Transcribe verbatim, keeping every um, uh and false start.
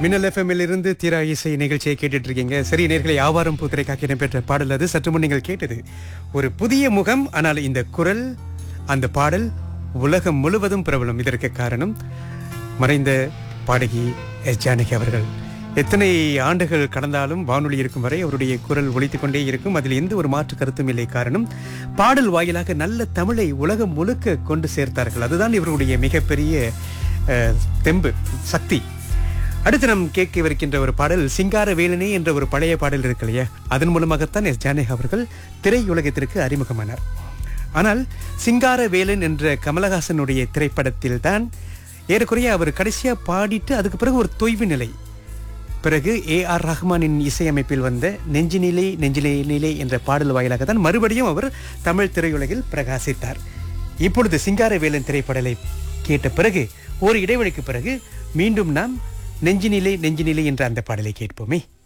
மின்னல் எஃப்எம்மில் இருந்து தீரா இசை நிகழ்ச்சியை கேட்டுட்டு இருக்கீங்க. சரி நேர்களை வியாபாரம் பூத்திரைக்காக இடம்பெற்ற பாடல் அது. சற்று முன் நீங்கள் கேட்டது ஒரு புதிய முகம். ஆனால் இந்த குரல், அந்த பாடல் உலகம் முழுவதும் பிரபலம். இதற்கு காரணம் மறைந்த பாடகி எஸ் ஜானகி அவர்கள். எத்தனை ஆண்டுகள் கடந்தாலும் வானொலி இருக்கும் வரை அவருடைய குரல் ஒலித்துக் கொண்டே இருக்கும். அதில் எந்த ஒரு மாற்று கருத்தும் இல்லை. காரணம், பாடல் வாயிலாக நல்ல தமிழை உலகம் முழுக்க கொண்டு சேர்த்தார்கள். அதுதான் இவருடைய மிகப்பெரிய அஹ், தெம்பு, சக்தி. அடுத்து நாம் கேட்கவிருக்கின்ற ஒரு பாடல் சிங்கார வேலனே என்ற ஒரு பழைய பாடல் இருக்கு இல்லையா, அதன் மூலமாகத்தான் எஸ் ஜானகி அவர்கள் திரையுலகத்திற்கு அறிமுகமானார். ஆனால் சிங்கார வேலன் என்ற கமலஹாசனுடைய திரைப்படத்தில் தான் ஏறக்குறைய அவர் கடைசியா பாடிட்டு அதுக்கு பிறகு ஒரு தொய்வு நிலை. பிறகு ஏ ஆர் ரஹ்மானின் இசையமைப்பில் வந்த நெஞ்சினிலே நெஞ்சிலே நிலே என்ற பாடல் வாயிலாக தான் மறுபடியும் அவர் தமிழ் திரையுலகில் பிரகாசித்தார். இப்பொழுது சிங்கார வேலன் திரைப்படலை கேட்ட பிறகு ஒரு இடைவெளிக்கு பிறகு மீண்டும் நாம் நெஞ்சினிலே நெஞ்சினிலே என்ற அந்த பாடலை கேட்போமே.